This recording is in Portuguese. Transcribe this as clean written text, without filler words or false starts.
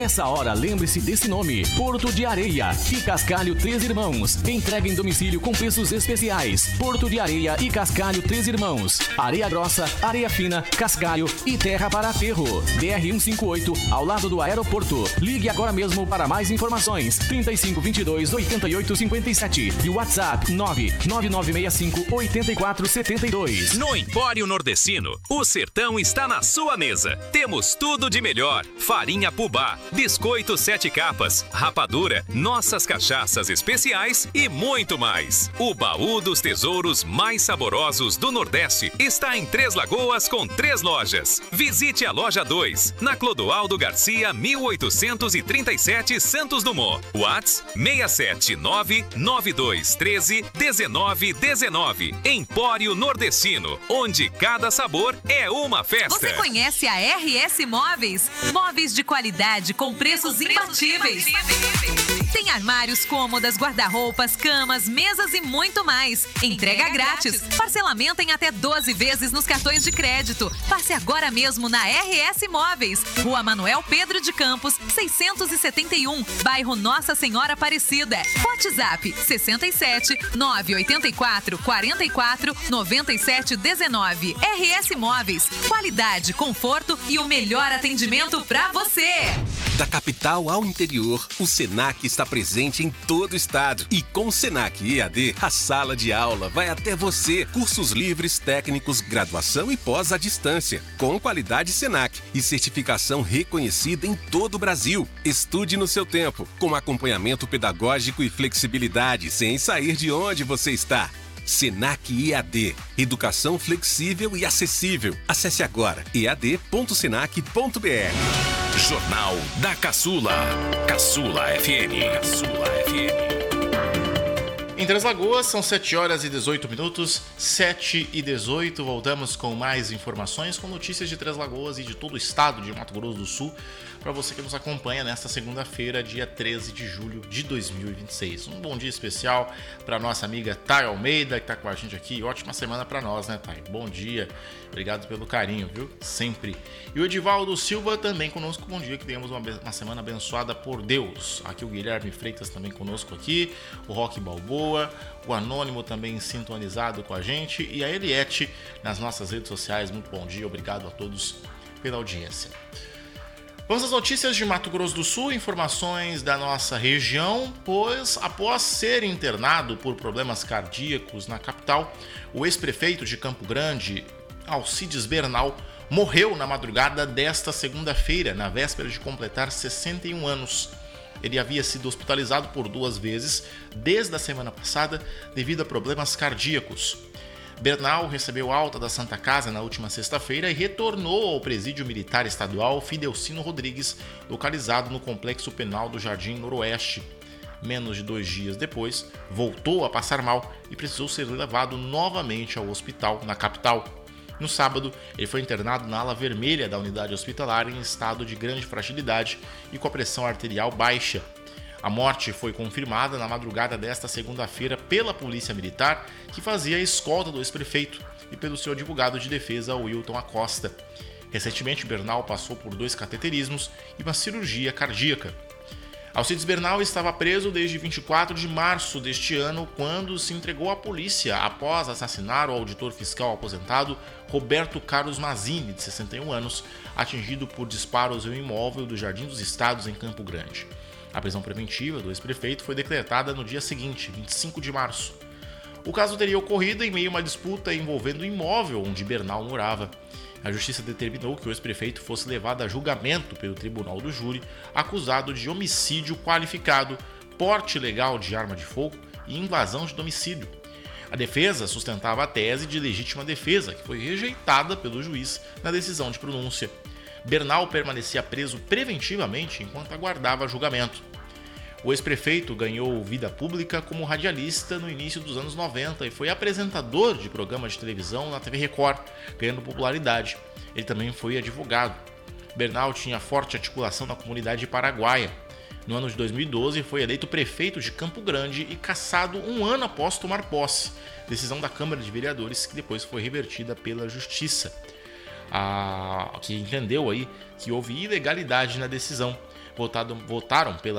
Essa hora, lembre-se desse nome: Porto de Areia e Cascalho Três Irmãos. Entrega em domicílio com preços especiais. Porto de Areia e Cascalho Três Irmãos. Areia grossa, areia fina, cascalho e terra para aterro. BR-158, ao lado do aeroporto. Ligue agora mesmo para mais informações. 3522-8857 e o WhatsApp 99965-8472. No Empório Nordestino, o sertão está na sua mesa. Temos tudo de melhor: farinha Pubá, biscoito 7 capas, rapadura, nossas cachaças especiais e muito mais. O baú dos tesouros mais saborosos do Nordeste está em Três Lagoas com 3 lojas. Visite a loja 2, na Clodoaldo Garcia, 1837, Santos Dumont. Whats 679-9213-1919. Empório Nordestino, onde cada sabor é uma festa. Você conhece a RS Móveis? Móveis de qualidade com preços imbatíveis. Tem armários, cômodas, guarda-roupas, camas, mesas e muito mais. Entrega grátis. Parcelamento em até 12 vezes nos cartões de crédito. Passe agora mesmo na RS Móveis. Rua Manuel Pedro de Campos, 671, bairro Nossa Senhora Aparecida. WhatsApp 67 984 44 97 19. RS Móveis. Qualidade, conforto e o melhor atendimento para você. Da capital ao interior, o Senac está presente em todo o estado. E com o Senac EAD, a sala de aula vai até você. Cursos livres, técnicos, graduação e pós à distância. Com qualidade Senac e certificação reconhecida em todo o Brasil. Estude no seu tempo, com acompanhamento pedagógico e flexibilidade, sem sair de onde você está. Senac EAD. Educação flexível e acessível. Acesse agora ead.senac.br. Jornal da Caçula. Caçula FM. Caçula FM. Em Três Lagoas, são 7 horas e 18 minutos, 7 e 18. Voltamos com mais informações, com notícias de Três Lagoas e de todo o estado de Mato Grosso do Sul, para você que nos acompanha nesta segunda-feira, dia 13 de julho de 2026. Um bom dia especial para nossa amiga Thay Almeida, que está com a gente aqui. Ótima semana para nós, né, Thay? Bom dia, obrigado pelo carinho, viu? Sempre. E o Edivaldo Silva também conosco. Bom dia, que tenhamos uma semana abençoada por Deus. Aqui o Guilherme Freitas também conosco aqui, o Roque Balboa, o Anônimo também sintonizado com a gente e a Eliette nas nossas redes sociais. Muito bom dia, obrigado a todos pela audiência. Vamos às notícias de Mato Grosso do Sul, informações da nossa região, pois após ser internado por problemas cardíacos na capital, o ex-prefeito de Campo Grande, Alcides Bernal, morreu na madrugada desta segunda-feira, na véspera de completar 61 anos. Ele havia sido hospitalizado por 2 vezes desde a semana passada devido a problemas cardíacos. Bernal recebeu alta da Santa Casa na última sexta-feira e retornou ao presídio militar estadual Fidelcino Rodrigues, localizado no complexo penal do Jardim Noroeste. Menos de 2 dias depois, voltou a passar mal e precisou ser levado novamente ao hospital na capital. No sábado, ele foi internado na ala vermelha da unidade hospitalar em estado de grande fragilidade e com a pressão arterial baixa. A morte foi confirmada na madrugada desta segunda-feira pela Polícia Militar, que fazia a escolta do ex-prefeito, e pelo seu advogado de defesa, Wilton Acosta. Recentemente, Bernal passou por 2 cateterismos e uma cirurgia cardíaca. Alcides Bernal estava preso desde 24 de março deste ano, quando se entregou à polícia após assassinar o auditor fiscal aposentado Roberto Carlos Mazzini, de 61 anos, atingido por disparos em um imóvel do Jardim dos Estados, em Campo Grande. A prisão preventiva do ex-prefeito foi decretada no dia seguinte, 25 de março. O caso teria ocorrido em meio a uma disputa envolvendo o imóvel onde Bernal morava. A justiça determinou que o ex-prefeito fosse levado a julgamento pelo Tribunal do Júri, acusado de homicídio qualificado, porte ilegal de arma de fogo e invasão de domicílio. A defesa sustentava a tese de legítima defesa, que foi rejeitada pelo juiz na decisão de pronúncia. Bernal permanecia preso preventivamente enquanto aguardava julgamento. O ex-prefeito ganhou vida pública como radialista no início dos anos 90 e foi apresentador de programas de televisão na TV Record, ganhando popularidade. Ele também foi advogado. Bernal tinha forte articulação na comunidade paraguaia. No ano de 2012, foi eleito prefeito de Campo Grande e cassado 1 ano após tomar posse, decisão da Câmara de Vereadores que depois foi revertida pela Justiça, que entendeu aí que houve ilegalidade na decisão. votaram pela